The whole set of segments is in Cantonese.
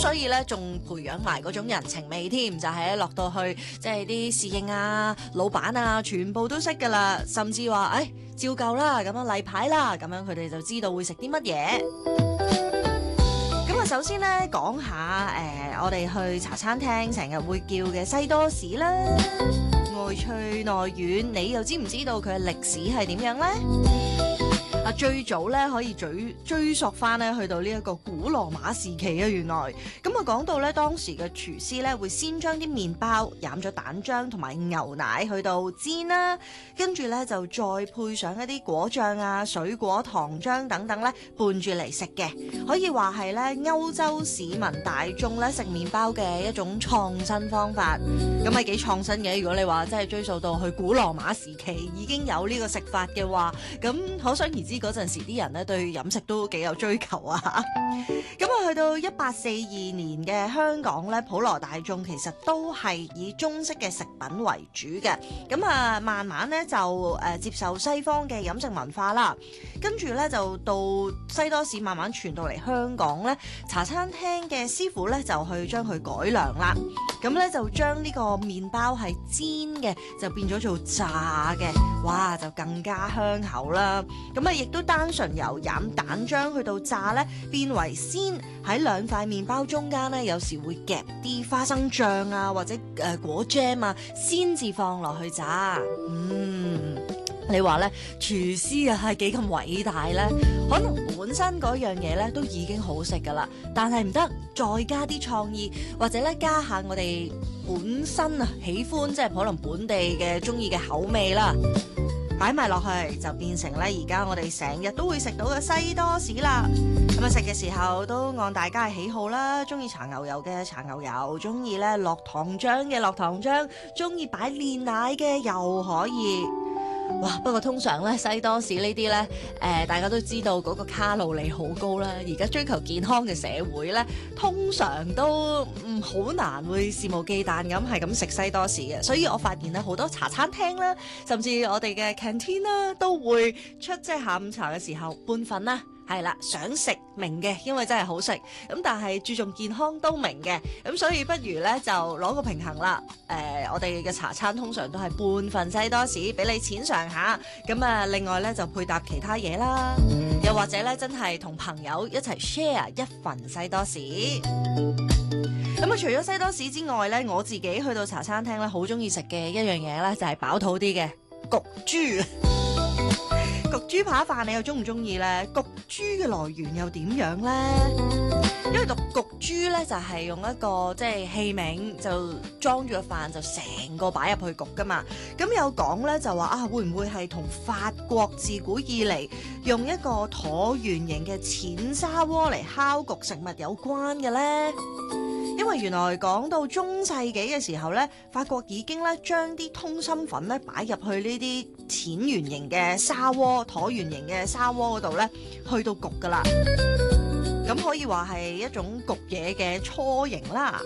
所以咧仲培養埋嗰種人情味添，就係落到去即係啲侍應啊、老闆啊，全部都識噶啦，甚至話照舊啦，咁樣例牌啦，咁樣佢哋就知道會食啲乜嘢。咁啊，首先咧講下我哋去茶餐廳成日會叫嘅西多士啦，外脆內軟，你又知唔知道佢嘅歷史係點樣呢？最早咧可以追溯翻咧去到呢一個古羅馬時期啊，原來咁啊講到咧當時嘅廚師咧會先將啲麵包染咗蛋漿同埋牛奶去到煎啦，跟住咧就再配上一啲果醬啊、水果糖漿等等咧拌住嚟食嘅，可以話係咧歐洲市民大眾咧食麵包嘅一種創新方法。咁係幾創新嘅，如果你話真係追溯到去古羅馬時期已經有呢個食法嘅話，咁可想而知嗰陣時啲人咧對飲食都幾有追求啊！咁啊去到1842年嘅香港咧，普羅大眾其實都係以中式嘅食品為主嘅，咁啊慢慢咧就接受西方嘅飲食文化啦，跟住咧就到西多士慢慢傳到嚟香港咧，茶餐廳嘅師傅咧就去將佢改良啦，咁咧就將呢個麵包係煎嘅就變咗做炸嘅，哇就更加香口啦！咁啊亦都單純由染蛋漿去到炸咧，變為先喺兩塊麵包中間咧，有時會夾啲花生醬啊或者果 jam 啊，先至放落去炸。你話咧廚師啊係幾咁偉大咧？可能本身嗰樣嘢咧都已經好食噶啦，但係唔得，再加啲創意，或者咧加下我哋本身啊喜歡即係可能本地嘅中意嘅口味啦，擺埋落去就變成咧而家我哋成日都會食到嘅西多士啦。咁啊食嘅時候都按大家嘅喜好啦，中意搽牛油嘅搽牛油，中意咧落糖漿嘅落糖漿，中意擺煉奶嘅又可以。哇！不過通常咧西多士呢啲咧，大家都知道嗰個卡路里好高啦。而家追求健康嘅社會咧，通常都好難會肆無忌憚咁係咁食西多士嘅。所以我發現咧好多茶餐廳啦，甚至我哋嘅 canteen 啦，都會出即係下午茶嘅時候半份啦。係啦，想食明嘅，因為真係好食。咁但係注重健康都明嘅，咁所以不如呢就攞個平衡啦。我哋嘅茶餐通常都係半份西多士，俾你淺嘗下。咁啊，另外呢就配搭其他嘢啦，又或者呢真係同朋友一齊 share 一份西多士。咁啊，除咗西多士之外呢，我自己去到茶餐廳呢，好中意食嘅一樣嘢呢，就係飽肚啲嘅焗豬。焗豬扒飯你又中唔中意呢？焗豬嘅來源又點樣呢？因為焗豬呢，就係用一個即係器皿就裝住個飯就成個擺入去焗噶嘛。咁有講呢，就話會唔會係同法國自古以嚟用一個橢圓形嘅淺砂鍋嚟烤焗食物有關嘅呢？因為原來講到中世紀嘅時候呢，法國已經咧將啲通心粉咧擺入去呢啲淺圓形嘅砂鍋、橢圓形嘅砂鍋嗰度咧，去到焗噶啦。咁可以話係一種焗嘢嘅雛形啦。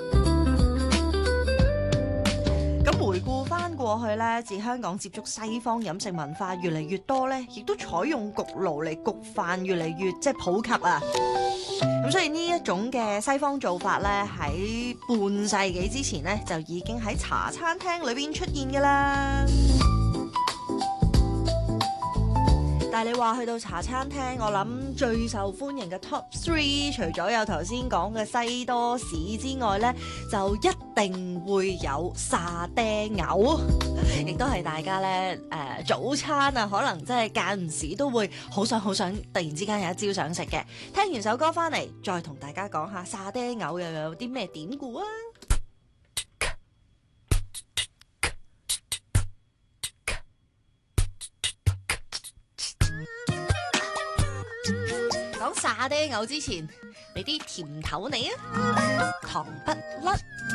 咁回顧翻過去咧，自香港接觸西方飲食文化越嚟越多咧，亦都採用焗爐嚟焗飯越嚟越即係普及啊。咁所以呢一種嘅西方做法咧，喺半世紀之前咧就已經喺茶餐廳裏邊出現噶啦。但係你話去到茶餐廳，我諗最受歡迎嘅 Top 3，除咗有頭先講嘅西多士之外呢，就一定會有沙爹牛，亦都係大家呢早餐啊，可能真係間唔時都會好想突然之間有一朝想食嘅。聽完首歌翻嚟，再同大家講下沙爹牛又有啲咩典故啊！講沙爹牛之前，嚟啲甜頭你啊，糖不甩。